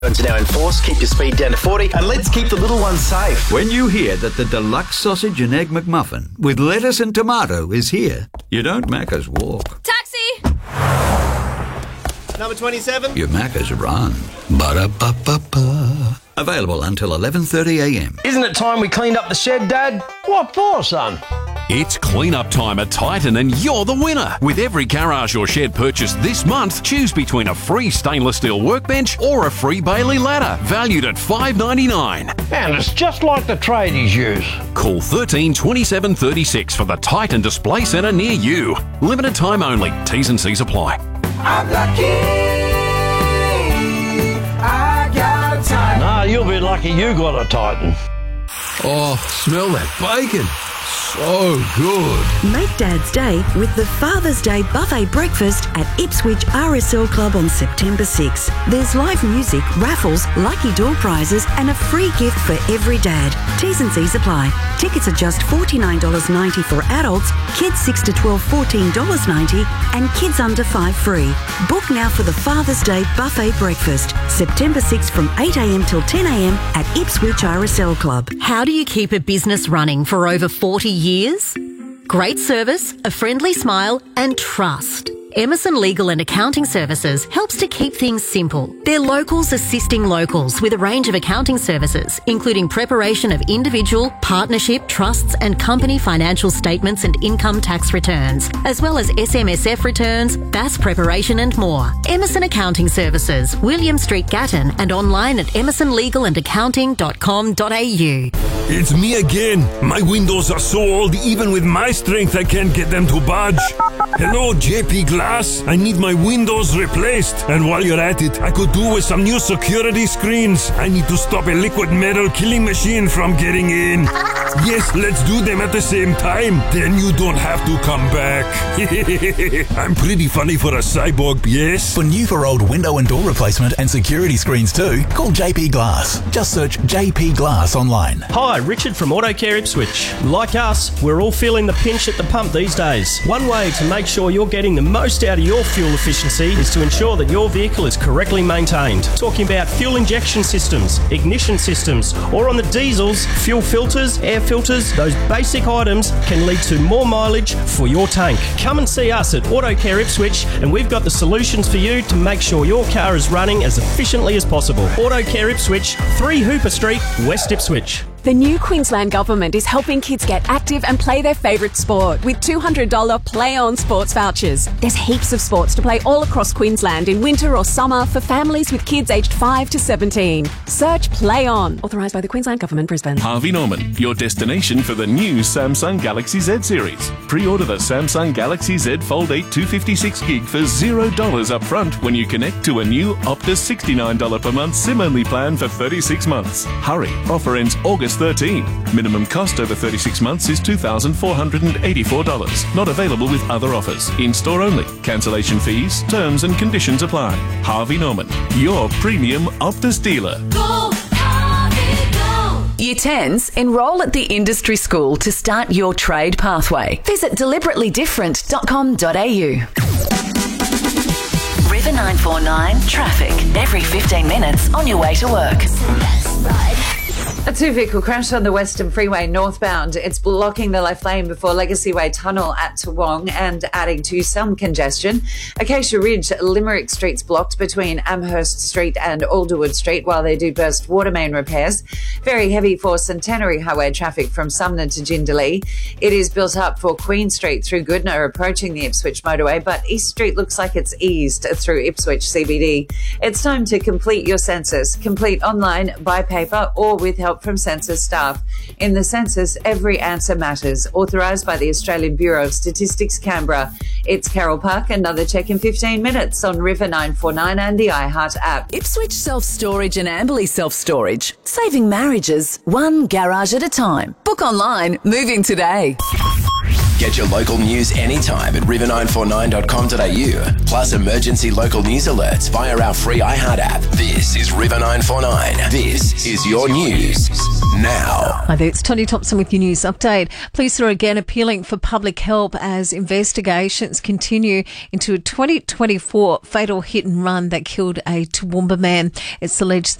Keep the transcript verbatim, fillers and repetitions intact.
Are now in force. Keep your speed down to forty and let's keep the little ones safe. When you hear that the deluxe sausage and egg McMuffin with lettuce and tomato is here, you don't Macca's walk. Taxi! Number twenty-seven. You Macca's run. Ba-da-ba-ba-ba. Available until eleven thirty a m. Isn't it time we cleaned up the shed, Dad? What for, son? It's clean-up time at Titan and you're the winner. With every garage or shed purchased this month, choose between a free stainless steel workbench or a free Bailey ladder, valued at five dollars ninety-nine. And it's just like the tradies use. Call thirteen twenty-seven thirty-six for the Titan Display Centre near you. Limited time only. T's and C's apply. I'm lucky I got a Titan. Nah, you'll be lucky you got a Titan. Oh, smell that bacon. So good. Make Dad's Day with the Father's Day Buffet Breakfast at Ipswich R S L Club on September sixth. There's live music, raffles, lucky door prizes and a free gift for every dad. T's and C's apply. Tickets are just forty-nine dollars ninety for adults, kids six to twelve fourteen dollars ninety and kids under five free. Book now for the Father's Day Buffet Breakfast, September sixth from eight a m till ten a m at Ipswich R S L Club. How do you keep a business running for over forty years? Great service, a friendly smile and trust. Emerson Legal and Accounting Services helps to keep things simple. They're locals assisting locals with a range of accounting services, including preparation of individual, partnership, trusts and company financial statements and income tax returns, as well as S M S F returns, B A S preparation and more. Emerson Accounting Services, William Street, Gatton, and online at emerson legal and accounting dot com dot a u. It's me again. My windows are so old, even with my strength, I can't get them to budge. Hello, J P Glass. I need my windows replaced. And while you're at it, I could do with some new security screens. I need to stop a liquid metal killing machine from getting in. Yes, let's do them at the same time. Then you don't have to come back. I'm pretty funny for a cyborg, yes? For new for old window and door replacement and security screens too, call J P Glass. Just search J P Glass online. Hi, Richard from AutoCare Ipswich. Like us, we're all feeling the pinch at the pump these days. One way to make sure you're getting the most out of your fuel efficiency is to ensure that your vehicle is correctly maintained. Talking about fuel injection systems, ignition systems, or on the diesels, fuel filters, air filters, those basic items can lead to more mileage for your tank. Come and see us at AutoCare Ipswich and we've got the solutions for you to make sure your car is running as efficiently as possible. AutoCare Ipswich, three Hooper Street, West Ipswich. The new Queensland Government is helping kids get active and play their favourite sport with two hundred dollars Play On sports vouchers. There's heaps of sports to play all across Queensland in winter or summer for families with kids aged five to seventeen. Search Play On. Authorised by the Queensland Government, Brisbane. Harvey Norman, your destination for the new Samsung Galaxy Z series. Pre-order the Samsung Galaxy Z Fold eight two fifty-six gig for zero dollars up front when you connect to a new Optus sixty-nine dollars per month SIM-only plan for thirty-six months. Hurry, offer ends August thirteenth. Minimum cost over thirty-six months is two thousand four hundred eighty-four dollars. Not available with other offers. In-store only. Cancellation fees, terms and conditions apply. Harvey Norman, your premium Optus dealer. Go, Harvey, go! Year tens, enrol at the industry school to start your trade pathway. Visit deliberately different dot com dot a u. River nine four nine traffic. Every fifteen minutes on your way to work. A two-vehicle crash on the Western Freeway northbound. It's blocking the left lane before Legacy Way Tunnel at Toowong and adding to some congestion. Acacia Ridge, Limerick Street's blocked between Amherst Street and Alderwood Street while they do burst water main repairs. Very heavy for Centenary Highway traffic from Sumner to Jindalee. It is built up for Queen Street through Goodna approaching the Ipswich motorway, but East Street looks like it's eased through Ipswich C B D. It's time to complete your census. Complete online, by paper or with help from census staff. In the census, every answer matters. Authorised by the Australian Bureau of Statistics, Canberra. It's Carol Park. Another check in fifteen minutes on River nine four nine and the iHeart app. Ipswich Self-Storage and Amberley Self-Storage. Saving marriages one garage at a time. Book online. Moving today. Get your local news anytime at river nine four nine dot com dot a u. Plus emergency local news alerts via our free iHeart app. This is River nine four nine. This is your news now. Hi there, it's Tony Thompson with your news update. Police are again appealing for public help as investigations continue into a twenty twenty-four fatal hit and run that killed a Toowoomba man. It's alleged